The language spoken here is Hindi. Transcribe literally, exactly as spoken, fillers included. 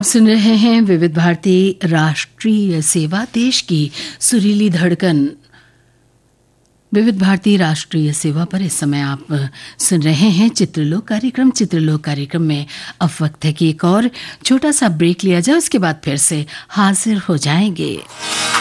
सुन रहे हैं विविध भारती राष्ट्रीय सेवा, देश की सुरीली धड़कन। विविध भारती राष्ट्रीय सेवा पर इस समय आप सुन रहे हैं चित्रलोक कार्यक्रम। चित्रलोक कार्यक्रम में अब वक्त है कि एक और छोटा सा ब्रेक लिया जाए, उसके बाद फिर से हाजिर हो जाएंगे।